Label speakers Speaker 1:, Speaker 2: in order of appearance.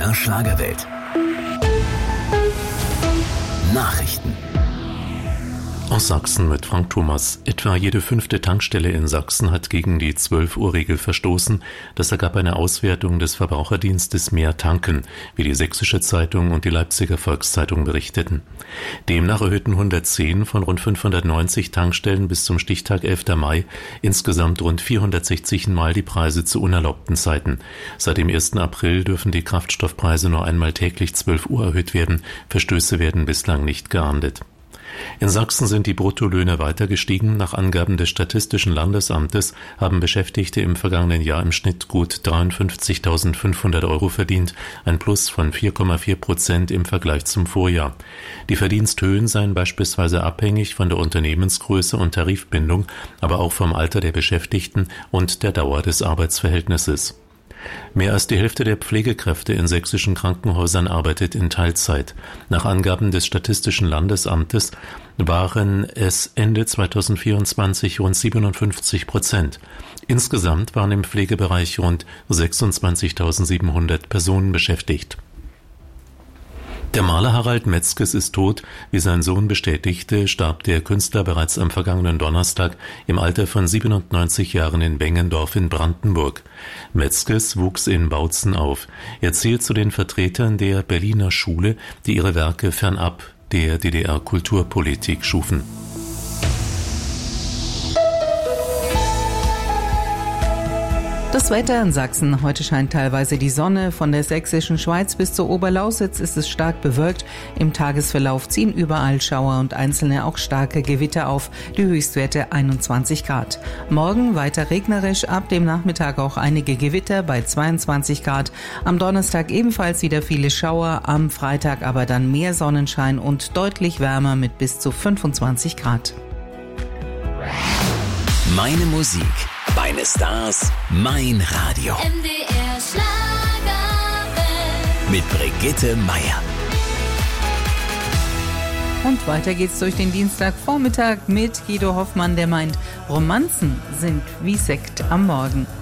Speaker 1: MDR Schlagerwelt. Nachrichten.
Speaker 2: Aus Sachsen mit Frank Thomas. Etwa jede 5. Tankstelle in Sachsen hat gegen die 12-Uhr-Regel verstoßen. Das ergab eine Auswertung des Verbraucherdienstes Mehr Tanken, wie die Sächsische Zeitung und die Leipziger Volkszeitung berichteten. Demnach erhöhten 110 von rund 590 Tankstellen bis zum Stichtag 11. Mai insgesamt rund 460 Mal die Preise zu unerlaubten Zeiten. Seit dem 1. April dürfen die Kraftstoffpreise nur einmal täglich 12 Uhr erhöht werden. Verstöße werden bislang nicht geahndet. In Sachsen sind die Bruttolöhne weiter gestiegen. Nach Angaben des Statistischen Landesamtes haben Beschäftigte im vergangenen Jahr im Schnitt gut 53.500 € verdient, ein Plus von 4,4% im Vergleich zum Vorjahr. Die Verdiensthöhen seien beispielsweise abhängig von der Unternehmensgröße und Tarifbindung, aber auch vom Alter der Beschäftigten und der Dauer des Arbeitsverhältnisses. Mehr als die Hälfte der Pflegekräfte in sächsischen Krankenhäusern arbeitet in Teilzeit. Nach Angaben des Statistischen Landesamtes waren es Ende 2024 rund 57%. Insgesamt waren im Pflegebereich rund 26.700 Personen beschäftigt. Der Maler Harald Metzges ist tot. Wie sein Sohn bestätigte, starb der Künstler bereits am vergangenen Donnerstag im Alter von 97 Jahren in Wengendorf in Brandenburg. Metzges wuchs in Bautzen auf. Er zählt zu den Vertretern der Berliner Schule, die ihre Werke fernab der DDR-Kulturpolitik schufen.
Speaker 3: Das Wetter in Sachsen. Heute scheint teilweise die Sonne. Von der sächsischen Schweiz bis zur Oberlausitz ist es stark bewölkt. Im Tagesverlauf ziehen überall Schauer und einzelne auch starke Gewitter auf. Die Höchstwerte 21 Grad. Morgen weiter regnerisch, ab dem Nachmittag auch einige Gewitter bei 22 Grad. Am Donnerstag ebenfalls wieder viele Schauer, am Freitag aber dann mehr Sonnenschein und deutlich wärmer mit bis zu 25 Grad.
Speaker 1: Meine Musik, meine Stars, mein Radio.
Speaker 4: MDR Schlagerwelt.
Speaker 1: Mit Brigitte Meier.
Speaker 3: Und weiter geht's durch den Dienstagvormittag mit Guido Hoffmann, der meint, Romanzen sind wie Sekt am Morgen.